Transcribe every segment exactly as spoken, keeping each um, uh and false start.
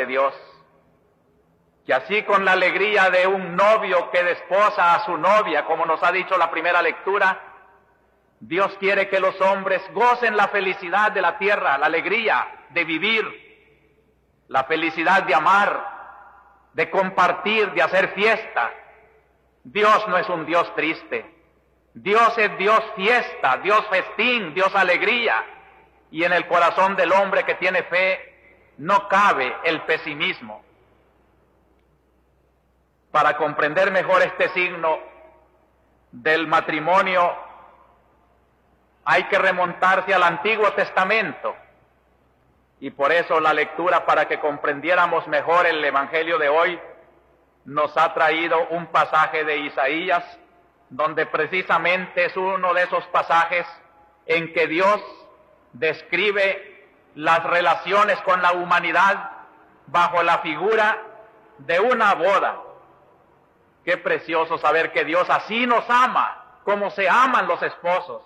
de Dios. Que así con la alegría de un novio que desposa a su novia, como nos ha dicho la primera lectura, Dios quiere que los hombres gocen la felicidad de la tierra, la alegría de vivir, la felicidad de amar, de compartir, de hacer fiesta. Dios no es un Dios triste. Dios es Dios fiesta, Dios festín, Dios alegría. Y en el corazón del hombre que tiene fe no cabe el pesimismo. Para comprender mejor este signo del matrimonio, hay que remontarse al Antiguo Testamento. Y por eso la lectura, para que comprendiéramos mejor el Evangelio de hoy, nos ha traído un pasaje de Isaías, donde precisamente es uno de esos pasajes en que Dios describe las relaciones con la humanidad bajo la figura de una boda. Qué precioso saber que Dios así nos ama, como se aman los esposos.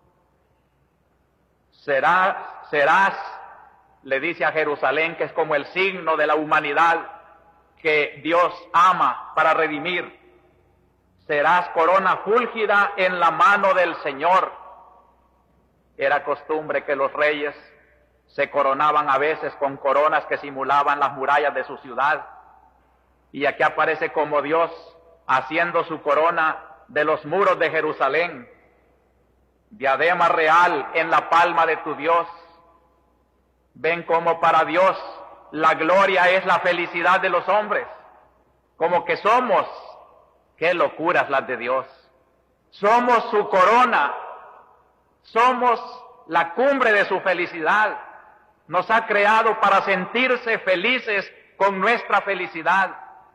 Serás, serás, le dice a Jerusalén, que es como el signo de la humanidad que Dios ama para redimir. Serás corona fúlgida en la mano del Señor. Era costumbre que los reyes se coronaban a veces con coronas que simulaban las murallas de su ciudad. Y aquí aparece como Dios haciendo su corona de los muros de Jerusalén. Diadema real en la palma de tu Dios. Ven como para Dios la gloria es la felicidad de los hombres. Como que somos, qué locuras las de Dios. Somos su corona. Somos la cumbre de su felicidad. Nos ha creado para sentirse felices con nuestra felicidad.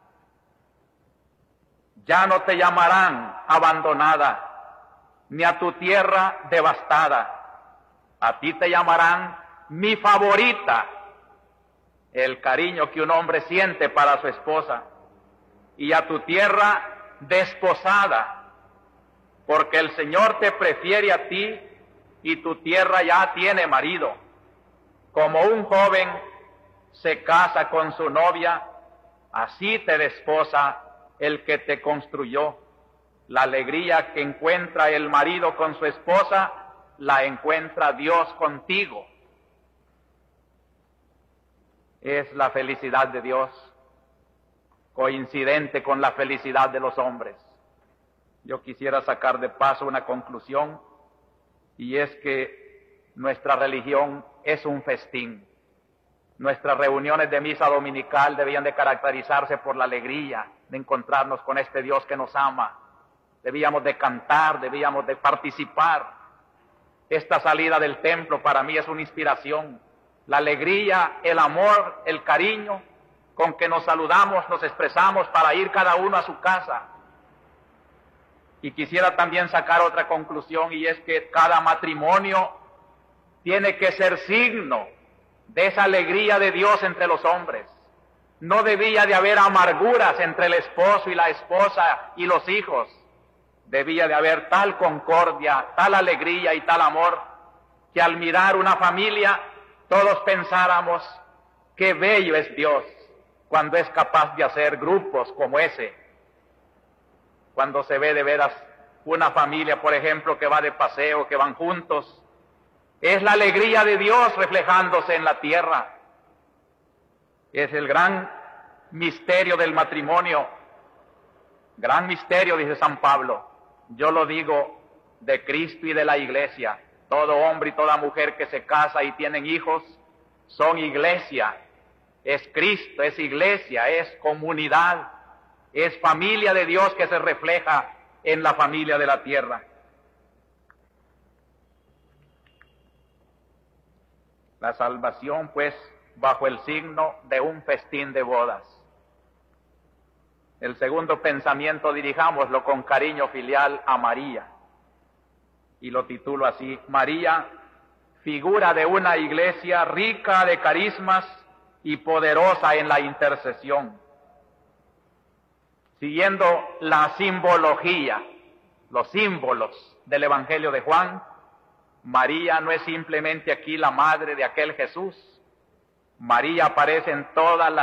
Ya no te llamarán abandonada, ni a tu tierra devastada. A ti te llamarán mi favorita, el cariño que un hombre siente para su esposa. Y a tu tierra desposada, porque el Señor te prefiere a ti y tu tierra ya tiene marido. Como un joven se casa con su novia, así te desposa el que te construyó. La alegría que encuentra el marido con su esposa, la encuentra Dios contigo. Es la felicidad de Dios, coincidente con la felicidad de los hombres. Yo quisiera sacar de paso una conclusión, y es que nuestra religión es un festín. Nuestras reuniones de misa dominical debían de caracterizarse por la alegría de encontrarnos con este Dios que nos ama. Debíamos de cantar, debíamos de participar. Esta salida del templo para mí es una inspiración. La alegría, el amor, el cariño con que nos saludamos, nos expresamos para ir cada uno a su casa. Y quisiera también sacar otra conclusión, y es que cada matrimonio tiene que ser signo de esa alegría de Dios entre los hombres. No debía de haber amarguras entre el esposo y la esposa y los hijos. Debía de haber tal concordia, tal alegría y tal amor, que al mirar una familia todos pensáramos qué bello es Dios cuando es capaz de hacer grupos como ese. Cuando se ve de veras una familia, por ejemplo, que va de paseo, que van juntos, es la alegría de Dios reflejándose en la tierra. Es el gran misterio del matrimonio. Gran misterio, dice San Pablo. Yo lo digo de Cristo y de la Iglesia. Todo hombre y toda mujer que se casa y tienen hijos son iglesia. Es Cristo, es iglesia, es comunidad, es familia de Dios que se refleja en la familia de la tierra. La salvación, pues, bajo el signo de un festín de bodas. El segundo pensamiento dirijámoslo con cariño filial a María. Y lo titulo así: María, figura de una iglesia rica de carismas y poderosa en la intercesión. Siguiendo la simbología, los símbolos del Evangelio de Juan, María no es simplemente aquí la madre de aquel Jesús. María aparece en todas las